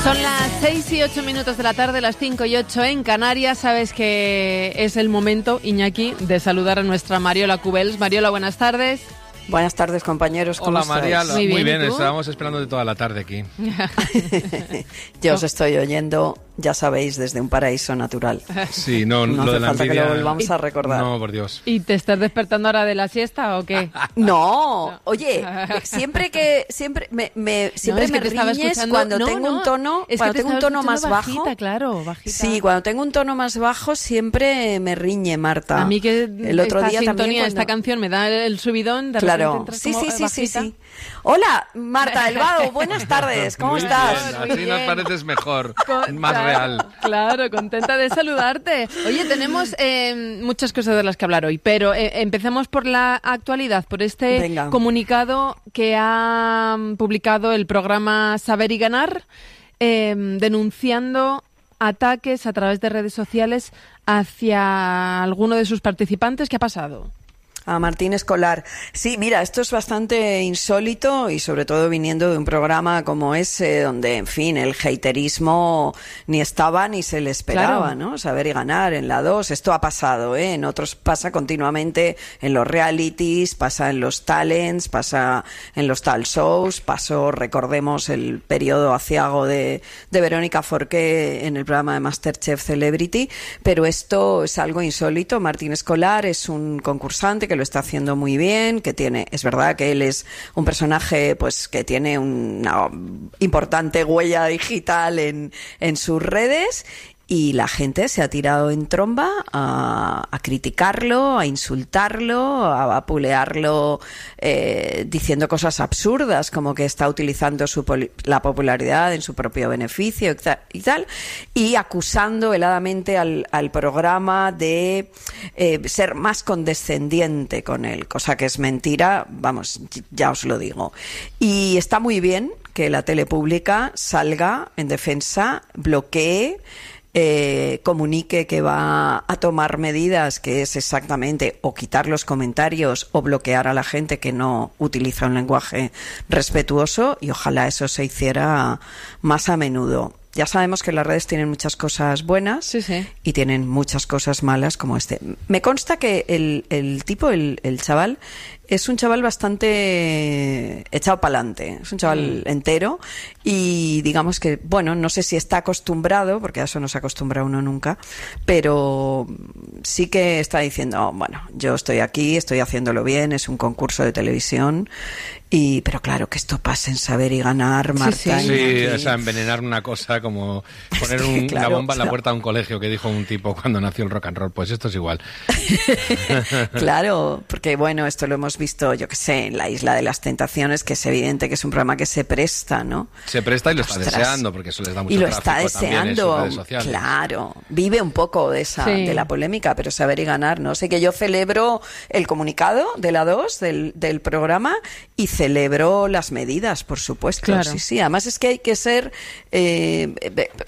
Son las 6:08 de la tarde, las 5:08 en Canarias. Sabes que es el momento, Iñaki, de saludar a nuestra Mariola Cubels. Mariola, buenas tardes. Buenas tardes, compañeros. ¿Cómo estáis? Hola, María. Muy bien, estábamos esperando de toda la tarde aquí. Yo os estoy oyendo, ya sabéis, desde un paraíso natural. Sí, no lo hace de la falta envidia, que lo volvamos a recordar. No, por Dios. ¿Y te estás despertando ahora de la siesta o qué? No, oye, siempre me riñes cuando tengo un tono, cuando tengo un tono más bajita, bajo. Claro, bajita. Sí, cuando tengo un tono más bajo siempre me riñe, Marta. A mí que el otro día también esta canción me da el subidón, de claro. repente entras Sí. Hola, Marta Delvado, buenas tardes, ¿cómo estás? Bien, así nos pareces mejor, más real. Claro, contenta de saludarte. Oye, tenemos muchas cosas de las que hablar hoy, pero empecemos por la actualidad, por este comunicado que ha publicado el programa Saber y Ganar, denunciando ataques a través de redes sociales hacia alguno de sus participantes. ¿Qué ha pasado? A Martín Escolar. Sí, mira, esto es bastante insólito y sobre todo viniendo de un programa como ese donde, en fin, el haterismo ni estaba ni se le esperaba, claro. ¿No? Saber y Ganar en la 2. Esto ha pasado, ¿eh? En otros pasa continuamente, en los realities, pasa en los talents, pasa en los tal shows, pasó, recordemos, el periodo aciago de Verónica Forqué en el programa de MasterChef Celebrity, pero esto es algo insólito. Martín Escolar es un concursante que lo está haciendo muy bien, que tiene, es verdad que él es un personaje pues que tiene una importante huella digital en sus redes. Y la gente se ha tirado en tromba a criticarlo, a insultarlo, a vapulearlo, diciendo cosas absurdas, como que está utilizando la popularidad en su propio beneficio y tal, y acusando veladamente al programa de ser más condescendiente con él, cosa que es mentira, vamos, ya os lo digo. Y está muy bien que la tele pública salga en defensa, bloquee, comunique que va a tomar medidas, que es exactamente o quitar los comentarios o bloquear a la gente que no utiliza un lenguaje respetuoso, y ojalá eso se hiciera más a menudo. Ya sabemos que las redes tienen muchas cosas buenas, sí. Y tienen muchas cosas malas como este. Me consta que el tipo, el chaval, es un chaval bastante echado para adelante, es un chaval entero, y digamos que, bueno, no sé si está acostumbrado, porque a eso no se acostumbra uno nunca, pero sí que está diciendo, bueno, yo estoy aquí, estoy haciéndolo bien, es un concurso de televisión, pero claro, que esto pase en Saber y Ganar, Marta. Sí, o sea, envenenar una cosa como poner una bomba en la puerta de un colegio, que dijo un tipo cuando nació el rock and roll, pues esto es igual. Claro, porque bueno, esto lo hemos visto, yo que sé, en la Isla de las Tentaciones, que es evidente que es un programa que se presta, ¿no? Se presta y lo está deseando, porque eso les da mucho tráfico. Y lo está deseando, en redes sociales. Claro. Vive un poco de de la polémica, pero Saber y Ganar, ¿no? Sé que yo celebro el comunicado de la 2 del programa y celebro las medidas, por supuesto. Claro. Sí. Además es que hay que ser,